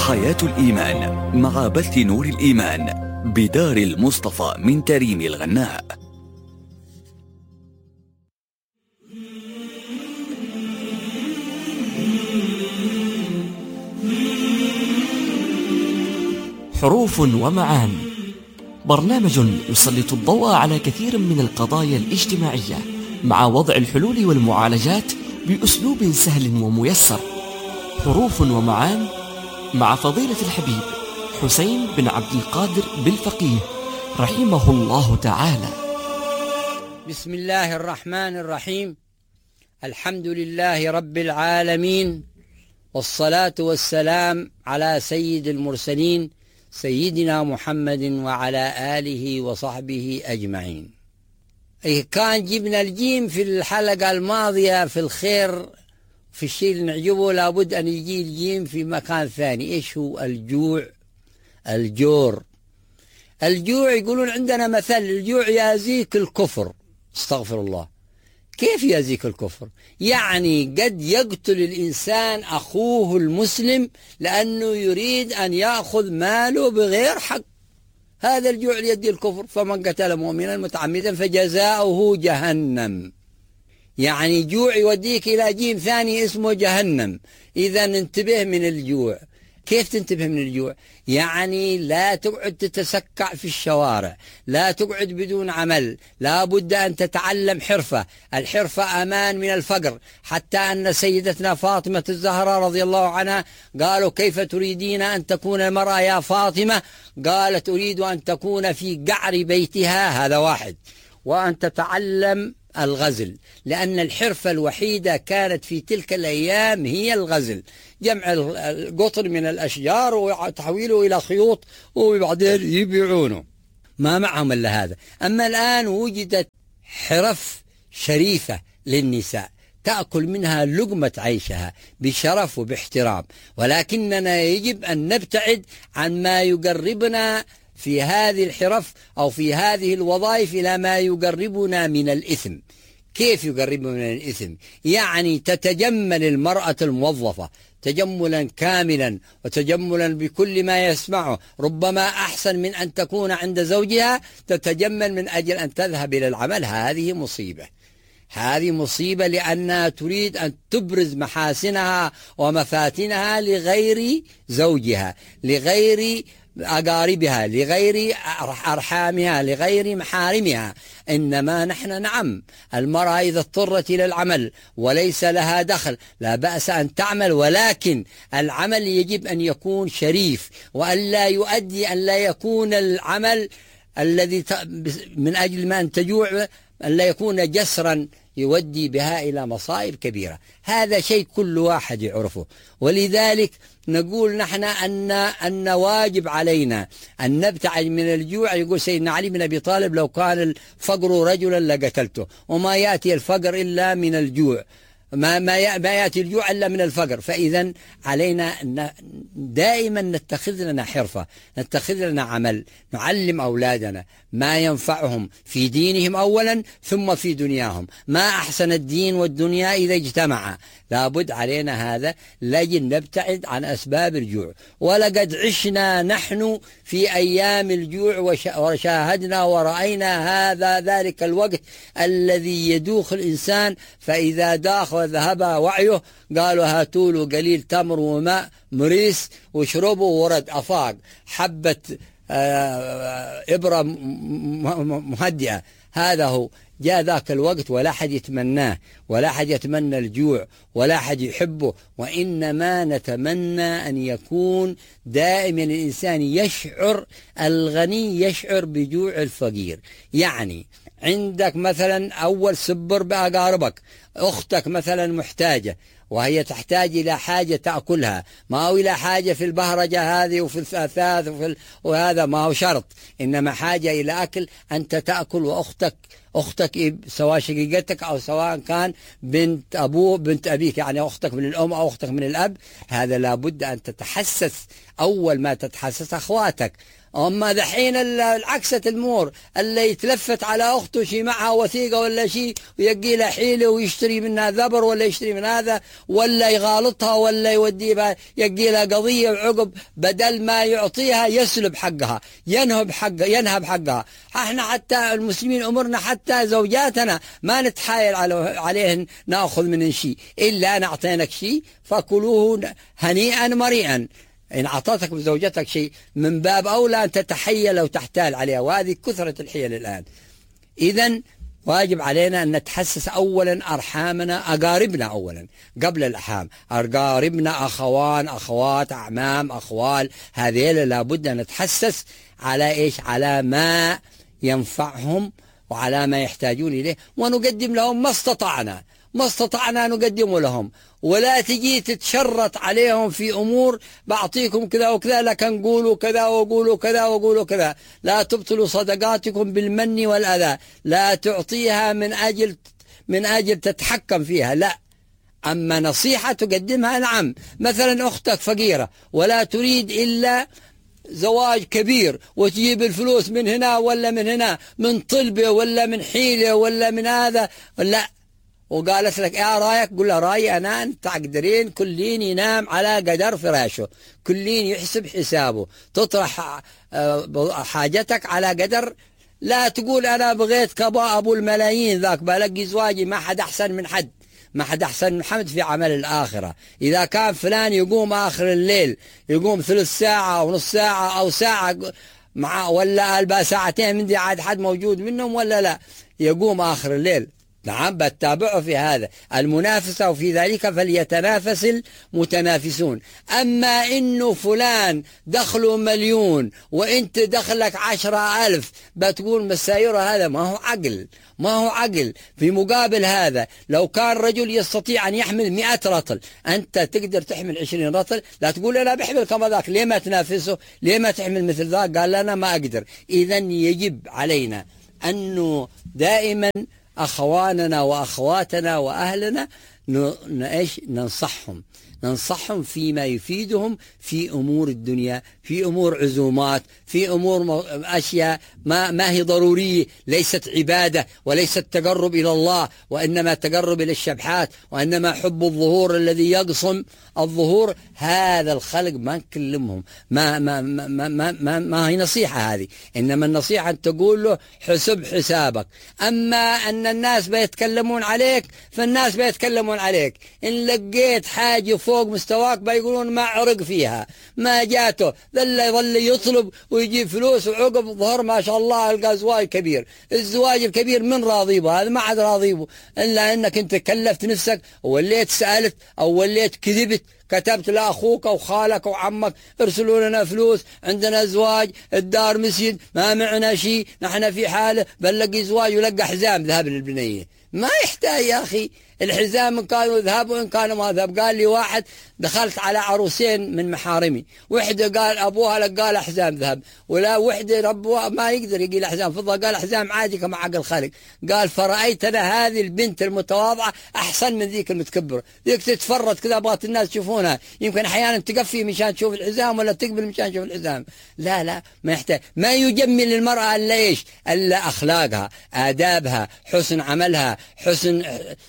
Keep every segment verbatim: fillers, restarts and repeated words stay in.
حياة الإيمان مع بث نور الإيمان بدار المصطفى من تريم الغناء. حروف ومعان، برنامج يسلط الضوء على كثير من القضايا الاجتماعية مع وضع الحلول والمعالجات بأسلوب سهل وميسر. حروف ومعان مع فضيلة الحبيب حسين بن عبد القادر بالفقيه رحمه الله تعالى. بسم الله الرحمن الرحيم. الحمد لله رب العالمين، والصلاة والسلام على سيد المرسلين سيدنا محمد وعلى آله وصحبه أجمعين. إيه كان جبنا الجيم في الحلقة الماضية في الخير في الشيء اللي نعجبه، لابد أن يجي الجيم في مكان ثاني. إيش هو الجوع؟ الجور. الجوع يقولون عندنا مثل: الجوع يازيك الكفر. استغفر الله. كيف يازيك الكفر؟ يعني قد يقتل الإنسان أخوه المسلم لأنه يريد أن يأخذ ماله بغير حق. هذا الجوع ليدي الكفر. فمن قتل مؤمنا متعمدا فجزاؤه جهنم. يعني جوع يوديك إلى جيم ثاني اسمه جهنم. إذا انتبه من الجوع. كيف تنتبه من الجوع؟ يعني لا تقعد تتسكع في الشوارع، لا تقعد بدون عمل، لا بد أن تتعلم حرفة. الحرفة أمان من الفقر، حتى أن سيدتنا فاطمة الزهراء رضي الله عنها قالوا: كيف تريدين أن تكون المرأة يا فاطمة؟ قالت: أريد أن تكون في قعر بيتها، هذا واحد، وأن تتعلم الغزل، لأن الحرفة الوحيدة كانت في تلك الأيام هي الغزل، جمع القطر من الأشجار وتحويله إلى خيوط وبعدين يبيعونه، ما معهم إلا هذا. أما الآن وجدت حرف شريفة للنساء تأكل منها لقمة عيشها بشرف وباحترام، ولكننا يجب أن نبتعد عن ما يقربنا في هذه الحرف أو في هذه الوظائف إلى ما يقربنا من الإثم. كيف يقربنا من الإثم؟ يعني تتجمل المرأة الموظفة تجملا كاملا وتجملا بكل ما يسمعه، ربما أحسن من أن تكون عند زوجها تتجمل من أجل أن تذهب إلى العمل. هذه مصيبة، هذه مصيبة، لأنها تريد أن تبرز محاسنها ومفاتنها لغير زوجها، لغير أقاربها، لغير أرحامها، لغير محارمها. إنما نحن نعم، المرأة إذا اضطرت إلى العمل وليس لها دخل لا بأس أن تعمل، ولكن العمل يجب أن يكون شريف، وأن لا يؤدي أن لا يكون العمل الذي من أجل ما أن تجوع أن لا يكون جسرا يودي بها إلى مصائب كبيرة. هذا شيء كل واحد يعرفه، ولذلك نقول نحن أن أن واجب علينا أن نبتعد من الجوع. يقول سيدنا علي بن أبي طالب: لو كان الفقر رجلا لقتلته. وما يأتي الفقر إلا من الجوع، ما ما يأتي الجوع إلا من الفقر. فإذا علينا أن دائما نتخذ لنا حرفة، نتخذ لنا عمل، نعلم أولادنا ما ينفعهم في دينهم أولا ثم في دنياهم. ما أحسن الدين والدنيا إذا اجتمعا. لابد علينا هذا، لجن نبتعد عن أسباب الجوع. ولقد عشنا نحن في أيام الجوع وشاهدنا ورأينا هذا ذلك الوقت الذي يدوخ الإنسان، فإذا داخ وذهب وعيه قالوا: هاتوا له قليل تمر وماء مريس واشربوا ورد أفاق، حبة إبرة مهدئة. هذا هو. جاء ذاك الوقت ولا حد يتمناه، ولا حد يتمنى الجوع، ولا حد يحبه، وإنما نتمنى أن يكون دائما الإنسان يشعر، الغني يشعر بجوع الفقير. يعني عندك مثلا أول سبر بأقاربك، أختك مثلا محتاجة وهي تحتاج إلى حاجة تأكلها، ما هو إلى حاجة في البهرجة هذه وفي الأثاث وفي وهذا ما هو شرط، إنما حاجة إلى أكل. أنت تأكل وأختك أختك سواء شقيقتك أو سواء كان بنت أبوه بنت أبيك، يعني أختك من الأم أو أختك من الأب. هذا لابد أن تتحسس. أول ما تتحسس أخواتك أما دحين العكسة الأمور، اللي يتلفت على أخته شي معها وثيقة ولا شي ويقي لها حيلة ويشتري منها ذبر ولا يشتري من هذا ولا يغالطها ولا يوديها يقي لها قضية، وعقب بدل ما يعطيها يسلب حقها، ينهب حقها ينهب حقها. احنا حتى المسلمين أمرنا حتى زوجاتنا ما نتحايل عليهن نأخذ منهن شيء، إلا أنا أعطينك شيء فكلوه هنيئا مريئا. إن أعطتك زوجتك شيء من باب أولى أن تتحيل أو تحتال عليها، وهذه كثرة الحيل الآن. إذن واجب علينا أن نتحسس أولا أرحامنا، أقاربنا أولا قبل الأرحام، أقاربنا، أخوان، أخوات، أعمام، أخوال، هذيل لابد أن نتحسس على إيش؟ على ما ينفعهم وعلى ما يحتاجون إليه، ونقدم لهم ما استطعنا ما استطعنا نقدمه لهم. ولا تجي تتشرط عليهم في أمور بعطيكم كذا وكذا، لكن قولوا كذا وقولوا كذا وقولوا كذا. لا تبطلوا صدقاتكم بالمن والأذى، لا تعطيها من أجل من أجل تتحكم فيها، لا. أما نصيحة تقدمها، نعم. مثلا أختك فقيرة ولا تريد إلا زواج كبير، وتجيب الفلوس من هنا ولا من هنا، من طلبة ولا من حيلة ولا من هذا، لا. وقالت لك يا رايك؟ قل له رايي أنا أنت تقدرين كلين ينام على قدر فراشه، كلين يحسب حسابه، تطرح حاجتك على قدر. لا تقول أنا بغيت كبا أبو الملايين ذاك بلقي زواجي ما حد أحسن من حد، ما حد أحسن من حمد في عمل الآخرة. إذا كان فلان يقوم آخر الليل يقوم ثلث ساعة أو نص ساعة أو ساعة مع ولا ألبا ساعتين من دي عاد حد موجود منهم ولا لا، يقوم آخر الليل، نعم بتتابعه في هذا المنافسة، وفي ذلك فليتنافس المتنافسون. أما إنه فلان دخله مليون وإنت دخلك عشرة ألف بتقول مسايرة، هذا ما هو عقل، ما هو عقل. في مقابل هذا لو كان رجل يستطيع أن يحمل مئة رطل، أنت تقدر تحمل عشرين رطل، لا تقول أنا بحمل كما ذاك، ليه ما تنافسه؟ ليه ما تحمل مثل ذاك؟ قال أنا ما أقدر. إذن يجب علينا أنه دائما أخواننا وأخواتنا وأهلنا إيش ننصحهم ننصحهم فيما يفيدهم في أمور الدنيا، في أمور عزومات، في أمور أشياء ما, ما هي ضرورية، ليست عبادة وليست تقرب إلى الله، وإنما تقرب إلى الشبحات، وإنما حب الظهور الذي يقصم الظهور. هذا الخلق ما نكلمهم، ما, ما, ما, ما, ما, ما هي نصيحة هذه، إنما النصيحة أن تقول له حسب حسابك. أما أن الناس بيتكلمون عليك فالناس بيتكلمون عليك، إن لقيت حاجة فوق مستواك بيقولون ما عرق فيها، ما جاته، ظل يظل يطلب ويجيب فلوس، وعقب ظهر ما شاء الله القى زواج كبير. الزواج الكبير من راضي به؟ هذا ما حد راضي به، إلا أنك أنت كلفت نفسك ووليت سألت أو وليت كذبت، كتبت لأخوك وخالك وعمك ارسلوا لنا فلوس، عندنا زواج، الدار مسجد، ما معنا شيء، نحن في حالة، بنلقي زواج ولقى حزام ذهب للبنية. ما يحتاج يا أخي الحزام، إن كانوا ذهب وإن كانوا ما ذهب. قال لي واحد دخلت على عروسين من محارمي، وحدة قال أبوها لقى لها حزام ذهب، ولا وحدة ربوها ما يقدر يقي لها حزام فضة، قال حزام عادي كما حق الخلق. قال فرأيت أنا هذه البنت المتواضعة أحسن من ذيك المتكبرة، ذيك تتفرد كذا بغت الناس يشوفونها، يمكن أحيانا تقفي مشان تشوف الحزام ولا تقبل مشان تشوف الحزام. لا لا ما يحتاج. ما يجمل المرأة إلا إيش؟ إلا أخلاقها، آدابها، حسن عملها، حسن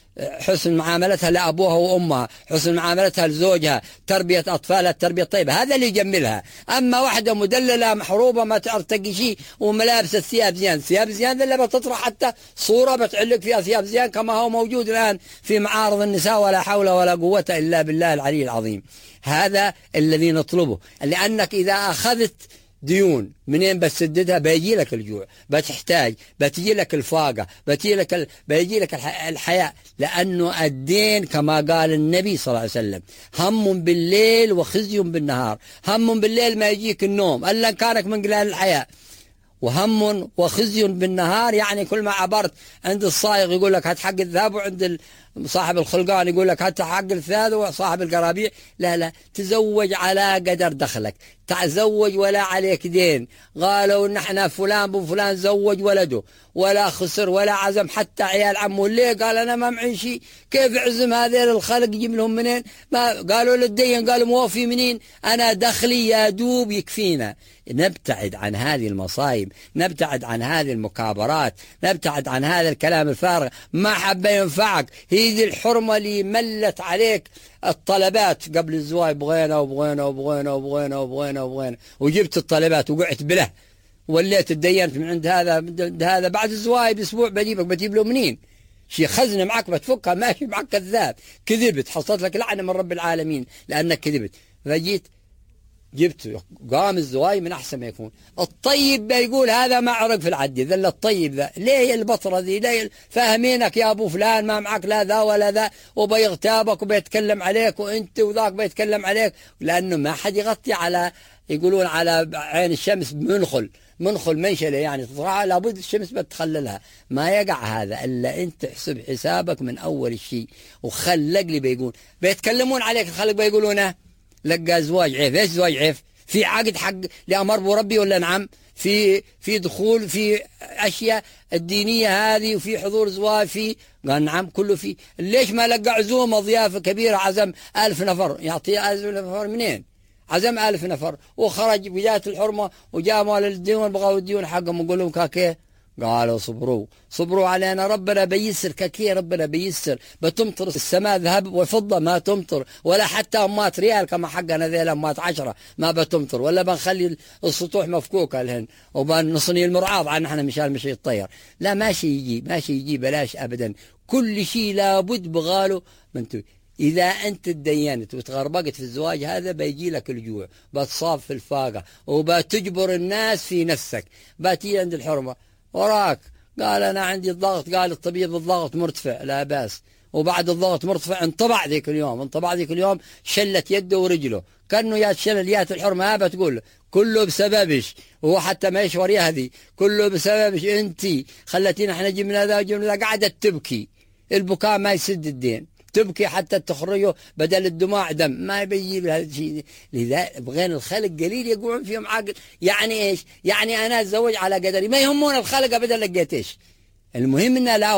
حسن معاملتها لأبوها وأمها، حسن معاملتها لزوجها، تربية أطفالها التربية الطيبة، هذا اللي يجملها. أما واحدة مدللة محروبة ما تعرف تقي شيء وملابس الثياب زيان، ثياب زيان إلا بتطرح حتى صورة بتعلق فيها ثياب زيان كما هو موجود الآن في معارض النساء، ولا حول ولا قوة إلا بالله العلي العظيم. هذا الذي نطلبه، لأنك إذا أخذت ديون منين بتسددها بيجي لك الجوع، بتحتاج، بتجي لك الفاقة، بتجي لك ال... بيجي لك الحياة، لأنه الدين كما قال النبي صلى الله عليه وسلم هم بالليل وخزي بالنهار. هم بالليل ما يجيك النوم إلا كانك من قلال الحياة، وهم وخزي بالنهار يعني كل ما عبرت عند الصايغ يقول لك هات حق الذهب، وعند صاحب الخلقان يقول لك حتى حق الثالث وصاحب القرابيع، لا لا، تزوج على قدر دخلك، تزوج ولا عليك دين. قالوا نحن فلان بن فلان زوج ولده ولا خسر ولا عزم حتى عيال عمه، ليه؟ قال أنا ما معي شيء، كيف عزم هذيل الخلق يجيب لهم منين؟ ما قالوا للدين، قالوا موفي منين؟ أنا دخلي يا دوب يكفينا. نبتعد عن هذه المصايب، نبتعد عن هذه المكابرات، نبتعد عن هذا الكلام الفارغ، ما حب ينفعك. هي ذي الحرمة اللي ملت عليك الطلبات قبل الزواج، بغينا وبغينا وبغينا وبغينا وبغينا وبغينا، وجبت الطلبات وقعت بله، وليت تدينت من عند هذا عند هذا، بعد الزواج باسبوع بجيبك، بجيب له منين؟ شي خزنه معك بتفكها، ماشي معك كذاب، كذبت، حصلت لك لعنه من رب العالمين لانك كذبت. فجيت جبت، قام الزواج من احسن ما يكون. الطيب بيقول هذا ما عرق في العدي، ذل الطيب ذا، ليه البطره ذي؟ ليه فاهمينك يا ابو فلان ما معك لا ذا ولا ذا، وبيغتابك وبيتكلم عليك، وانت وذاك بيتكلم عليك، لانه ما حد يغطي على، يقولون على عين الشمس منخل، منخل منشله يعني تطلع، لابد الشمس بتخللها، ما يقع هذا الا انت تحسب حسابك من اول الشيء. وخلق لي بيقول بيتكلمون عليك الخلق بيقولونه لقى زواج عيف. ايش زواج عيف؟ في عقد حق لامر بربي ولا نعم؟ في في دخول في اشياء الدينيه هذه، وفي حضور زواج، في قال نعم كله في. ليش ما لقى عزومه ضيافه كبيره، عزم ألف نفر، يعطيه ألف نفر منين؟ عزم ألف نفر وخرج بجات الحرمه وجاء مال الديون، بغوا الديون حقهم، يقول لهم كاكيه، قالوا صبروا صبروا علينا، ربنا بيسر كاكيه، ربنا بيسر، بتمطر السماء ذهب وفضه ما تمطر، ولا حتى امات ريال كما حقنا ذيل امات عشرة ما بتمطر، ولا بنخلي السطوح مفكوكه لهن، وبنصني المرعاض عن احنا مشان مشي الطير. لا ماشي يجي، ماشي يجي بلاش ابدا، كل شيء لابد بغاله من تو. إذا أنت تدينت وتغربقت في الزواج هذا بيجي لك الجوع، بتصاب في الفاقة، وبتجبر الناس في نفسك، بتيجي عند الحرمة وراك قال أنا عندي الضغط، قال الطبيب الضغط مرتفع، لا بأس، وبعد الضغط مرتفع انطبع ذيك اليوم، انطبع ذيك اليوم، شلت يده ورجله، كأنه يا تشلل يا الحرمة هذا تقول كله بسببش، وهو حتى ما يشعر هذه كله بسببش، أنت خلتينا احنا جبنا ذا وجبنا ذا، قعدت تبكي، البكاء ما يسد الدين، تبكي حتى تخرجه بدل الدموع دم، ما بيجيب هذا الشيء. لذا بغين الخلق قليل يقعون فيهم عاقل. يعني ايش؟ يعني انا اتزوج على قدري، ما يهمون الخلق ابدا لقيت ايش، المهم انه لا